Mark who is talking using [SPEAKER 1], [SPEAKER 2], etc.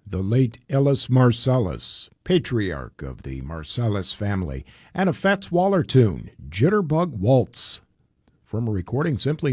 [SPEAKER 1] the late Ellis Marsalis, patriarch of the Marsalis family, and a Fats Waller tune, Jitterbug Waltz, from a recording simply